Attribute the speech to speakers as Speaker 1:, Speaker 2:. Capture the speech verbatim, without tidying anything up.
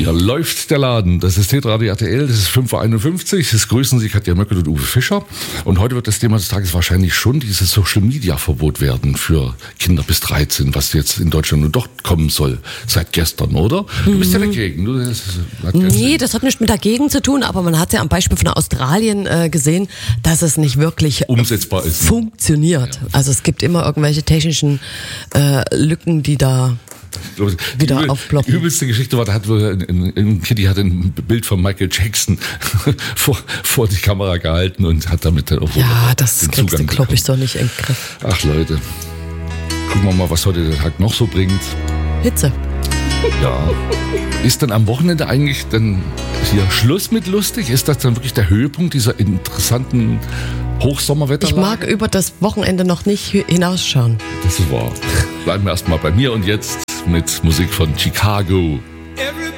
Speaker 1: Hier läuft der Laden. Das ist Hitradio R T L, das ist fünf Uhr einundfünfzig. Es grüßen sich Katja Möckel und Uwe Fischer. Und heute wird das Thema des Tages wahrscheinlich schon dieses Social-Media-Verbot werden für Kinder bis dreizehn, was jetzt in Deutschland nun doch kommen soll, seit gestern, oder? Du bist ja dagegen. Du, das
Speaker 2: hat nee, das hat nichts mit dagegen zu tun, aber man hat ja am Beispiel von Australien äh, gesehen, dass es nicht wirklich
Speaker 1: umsetzbar ist.
Speaker 2: Funktioniert. Ja. Also es gibt immer irgendwelche technischen äh, Lücken, die da wieder
Speaker 1: die,
Speaker 2: aufploppen.
Speaker 1: Die übelste Geschichte war, da hat ein, ein Kitty hat ein Bild von Michael Jackson vor, vor die Kamera gehalten und hat damit dann auch
Speaker 2: ja, das kriegst du, glaube ich, so nicht in den Griff.
Speaker 1: Ach Leute, gucken wir mal, was heute der Tag noch so bringt.
Speaker 2: Hitze.
Speaker 1: Ja. Ist dann am Wochenende eigentlich dann hier Schluss mit lustig? Ist das dann wirklich der Höhepunkt dieser interessanten Hochsommerwetterlage?
Speaker 2: Ich mag über das Wochenende noch nicht hinausschauen.
Speaker 1: Das ist wahr. Bleiben wir erstmal bei mir und jetzt mit Musik von Chicago.